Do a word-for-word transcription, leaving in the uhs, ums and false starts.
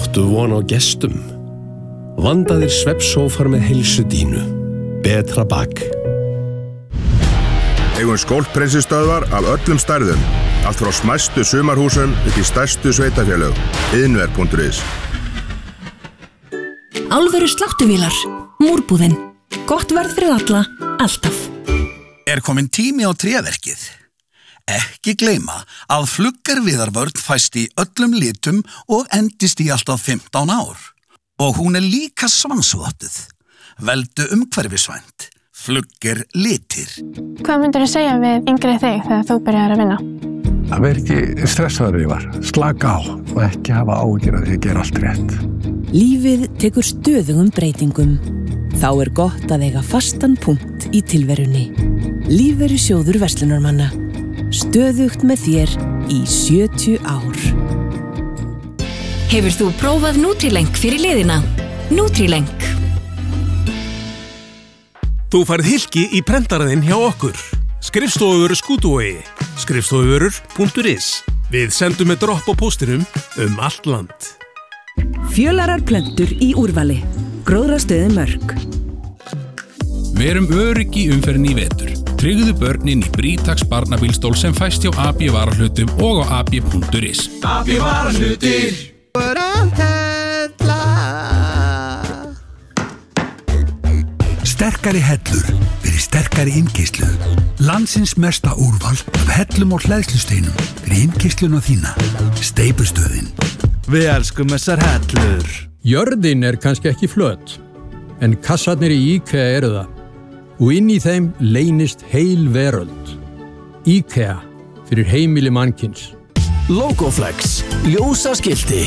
Áttu von á gestum? Vandaðir svefnsófar með heilsu dínu. Betra bak. Eigum skólpreinsistöðvar af öllum stærðum. Allt frá smæstu sumarhúsum upp í stærstu sveitafélög. Iðnver punktur is. Alvöru sláttuvílar. Múrbúðin. Gott verð fyrir alla, alltaf. Er komin tími á tréverkið? Ekki gleyma að fluggarviðarvörn fæst í öllum litum og endist í alltaf fimmtán ár. Og hún er líka svansvottuð. Veldu umhverfisvænt. Flugger litir. Hvað myndir þú segja við yngri þig þegar þú byrjar að vinna? Að vera ekki stressaður yfir, slaka á og ekki hafa áhyggjur af því að gera allt rétt. Lífið tekur stöðugum breytingum. Þá er gott að eiga fastan punkt í tilverunni. Lífeyrissjóður verslunarmanna. Stöðugt með þér í sjötíu ár. Hefur þú prófað Nutrileng fyrir liðina? Nutrileng. Þú færð hylki í prentaraðinn hjá okkur. Skrifstofuvörur Skútuvogi. Skrifstofuvörur punktur is. Við sendum með dropp á póstinum um allt land. Fjölarar plöntur í úrvali. Gróðrastöðin Mörk. Verum öryggi umferðin í vetur. Tryggðu börnin í Britax barnabílstól sem fæst hjá A B varahlutum og á a b punktur is. A B varahlutir. Sterkari hellur fyrir sterkari innkeyrslu. Landsins mesta úrval af hellum og hleðslusteinum fyrir innkeysluna þína. Steypustöðin. Við elskum þessar hellur. Jörðin er kannski ekki flöt, en kassarnir í IKEA eru það. Og inn í þeim leynist heil veröld. IKEA fyrir heimili mannkins. Logoflex. Ljósa skilti.